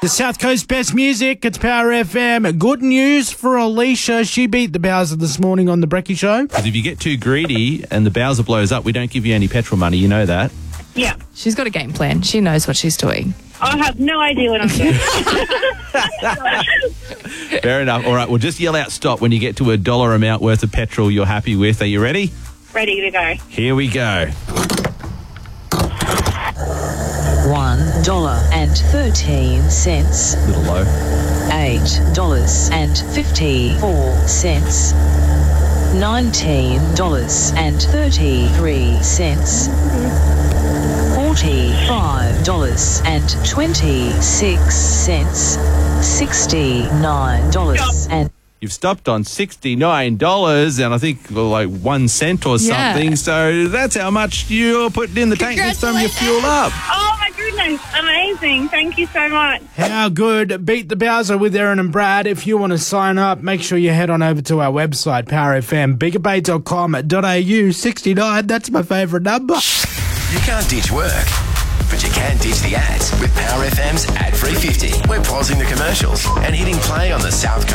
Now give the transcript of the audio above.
The South Coast best music, it's Power FM. Good news for Alicia. She beat the Bowser this morning on the Brekkie Show. Because if you get too greedy and the Bowser blows up, we don't give you any petrol money. You know that. Yeah. She's got a game plan. She knows what she's doing. I have no idea what I'm doing. Fair enough. All right, well, just yell out stop when you get to a dollar amount worth of petrol you're happy with. Are you ready? Ready to go. Here we go. $1.13. A little low. $8.54. $19.33. $45.26. $69 and You've stopped on $69 and I think like 1 cent or Yeah. something. So that's how much you're putting in the tank this time you fuel up. Oh, my goodness. Amazing. Thank you so much. How good. Beat the Bowser with Erin and Brad. If you want to sign up, make sure you head on over to our website, powerfm.bigabay.com.au. 69, that's my favourite number. You can't ditch work, but you can ditch the ads with Power FM's Ad Free 50. We're pausing the commercials and hitting play on the South Coast.